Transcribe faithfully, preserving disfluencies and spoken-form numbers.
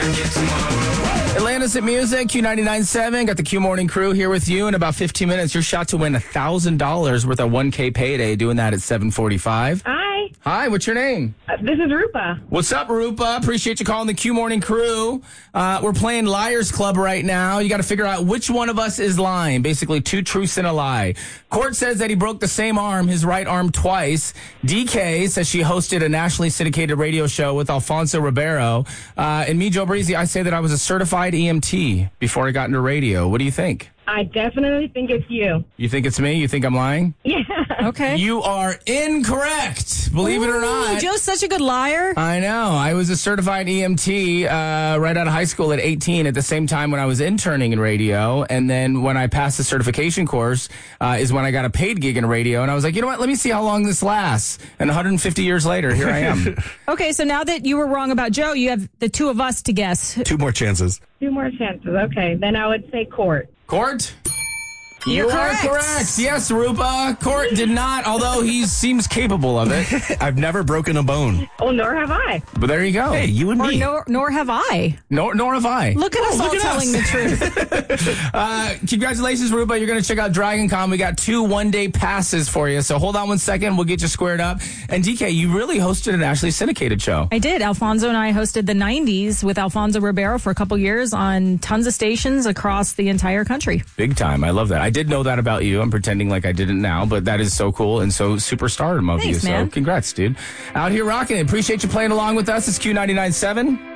Atlantis at Music, Q ninety-nine point seven. Got the Q Morning Crew here with you. In about fifteen minutes, your shot to win one thousand dollars worth of one K payday. Doing that at seven forty-five. Hi. Hi, what's your name? Uh, this is Rupa. What's up, Rupa? Appreciate you calling the Q Morning Crew. Uh, we're playing Liars Club right now. You got to figure out which one of us is lying. Basically, two truths and a lie. Court says that he broke the same arm, his right arm, twice. D K says she hosted a nationally syndicated radio show with Alfonso Ribeiro. Uh, and me, Joe Breezy, I say that I was a certified E M T before I got into radio. What do you think? I definitely think it's you. You think it's me? You think I'm lying? Yeah. Okay. You are incorrect. Believe it or not. Joe's such a good liar. I know. I was a certified E M T uh, right out of high school at eighteen at the same time when I was interning in radio. And then when I passed the certification course uh, is when I got a paid gig in radio. And I was like, you know what? Let me see how long this lasts. And one hundred fifty years later, here I am. Okay, so now that you were wrong about Joe, you have the two of us to guess. Two more chances. Two more chances. Okay. Then I would say Court. Court? You're you correct. are correct. Yes, Rupa. Court did not, although he seems capable of it. I've never broken a bone. Oh, nor have I. But there you go. Hey, you and Or me. nor, nor have I. Nor, nor have I. Look at Oh, us all look at telling us. the truth. Uh, congratulations, Rupa. You're going to check out Dragon Con. We got two one-day passes for you. So hold on one second. We'll get you squared up. And D K, you really hosted an nationally syndicated show. I did. Alfonso and I hosted the nineties with Alfonso Ribeiro for a couple years on tons of stations across the entire country. Big time. I love that. I did know that about you. I'm pretending like I didn't now, but that is so cool and so superstardom of Thanks, you. man. So congrats, dude. Out here rocking it. Appreciate you playing along with us. It's Q ninety-nine point seven.